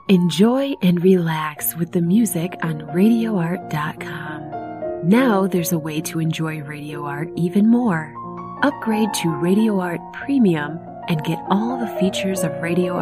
Enjoy and relax with the music on RadioArt.com. Now there's a way to enjoy Radio Art even more. Upgrade to Radio Art Premium and get all the features of Radio